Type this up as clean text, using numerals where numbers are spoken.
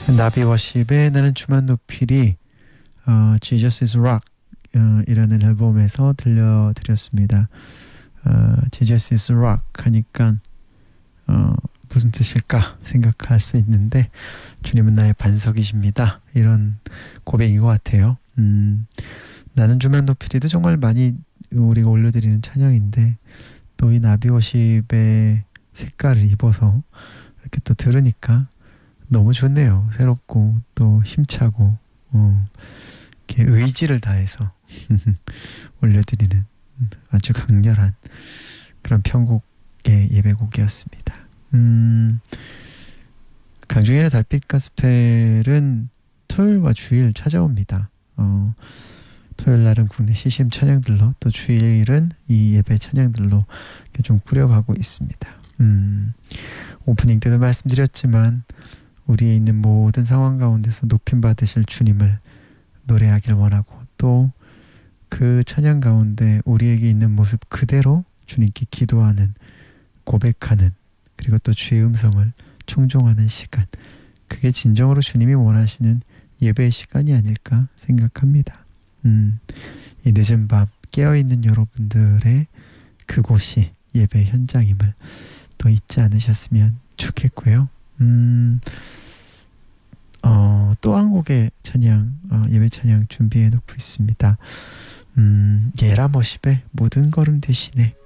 나비워십의 나는 주만 높이리 Jesus is Rock 이라는 앨범에서 들려드렸습니다. Jesus is Rock 하니까 무슨 뜻일까 생각할 수 있는데 주님은 나의 반석이십니다. 이런 고백인 것 같아요. 나는 주만 높이리도 정말 많이 우리가 올려드리는 찬양인데 또 이 나비워십의 색깔을 입어서 이렇게 또 들으니까 너무 좋네요. 새롭고 또 힘차고 이렇게 의지를 다해서 올려드리는 아주 강렬한 그런 편곡의 예배곡이었습니다. 강중현의 달빛 가스펠은 토요일과 주일 찾아옵니다. 토요일 날은 국내 CCM 찬양들로 또 주일은 이 예배 찬양들로 이렇게 좀 꾸려가고 있습니다. 오프닝 때도 말씀드렸지만 우리의 있는 모든 상황 가운데서 높임 받으실 주님을 노래하길 원하고 또 그 찬양 가운데 우리에게 있는 모습 그대로 주님께 기도하는 고백하는 그리고 또 주의 음성을 청종하는 시간, 그게 진정으로 주님이 원하시는 예배의 시간이 아닐까 생각합니다. 이 늦은 밤 깨어있는 여러분들의 그곳이 예배 현장임을 또 잊지 않으셨으면 좋겠고요. 또 한 곡의 찬양, 예배 찬양 준비해 놓고 있습니다. 예라머십의 모든 걸음 되시네.